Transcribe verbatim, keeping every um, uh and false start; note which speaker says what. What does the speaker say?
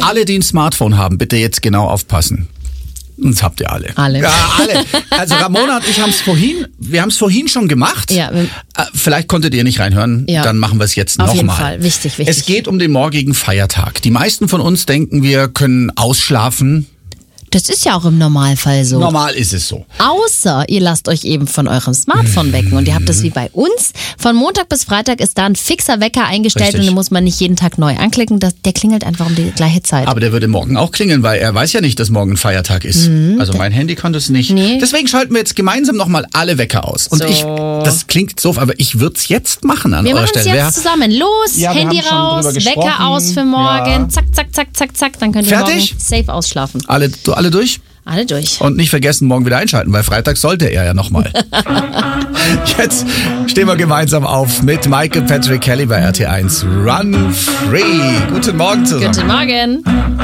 Speaker 1: alle, die ein Smartphone haben, bitte jetzt genau aufpassen. Das habt ihr alle.
Speaker 2: Alle.
Speaker 1: Ja, alle. Also Ramona und ich haben es vorhin, wir haben es vorhin schon gemacht.
Speaker 2: Ja.
Speaker 1: Vielleicht konntet ihr nicht reinhören,
Speaker 2: Ja.
Speaker 1: dann machen wir es jetzt
Speaker 2: Auf
Speaker 1: nochmal.
Speaker 2: jeden Fall, wichtig, wichtig.
Speaker 1: Es geht um den morgigen Feiertag. Die meisten von uns denken, wir können ausschlafen.
Speaker 2: Das ist ja auch im Normalfall so.
Speaker 1: Normal ist es so.
Speaker 2: Außer ihr lasst euch eben von eurem Smartphone wecken und ihr habt das wie bei uns. Von Montag bis Freitag ist da ein fixer Wecker eingestellt.
Speaker 1: Richtig.
Speaker 2: Und den muss man nicht jeden Tag neu anklicken. Das, der klingelt einfach um die gleiche Zeit.
Speaker 1: Aber der würde morgen auch klingeln, weil er weiß ja nicht, dass morgen Feiertag ist.
Speaker 2: Mhm.
Speaker 1: Also mein Handy kann das nicht.
Speaker 2: Nee.
Speaker 1: Deswegen schalten wir jetzt gemeinsam nochmal alle Wecker aus. Und
Speaker 2: So.
Speaker 1: ich, das klingt doof, aber ich würde es jetzt machen an
Speaker 2: Wir
Speaker 1: eurer
Speaker 2: machen es
Speaker 1: Stelle.
Speaker 2: jetzt zusammen. Los,
Speaker 1: Ja, wir
Speaker 2: Handy
Speaker 1: haben schon
Speaker 2: raus,
Speaker 1: drüber gesprochen.
Speaker 2: Wecker aus für morgen.
Speaker 1: Ja.
Speaker 2: Zack, zack, zack, zack, zack. Dann könnt ihr
Speaker 1: Fertig?
Speaker 2: morgen safe ausschlafen.
Speaker 1: Alle, du, alle durch?
Speaker 2: Alle durch.
Speaker 1: Und nicht vergessen, morgen wieder einschalten, weil Freitag sollte er ja nochmal. Jetzt stehen wir gemeinsam auf mit Michael Patrick Kelly bei R T eins. Run Free. Guten Morgen zusammen.
Speaker 2: Guten Morgen.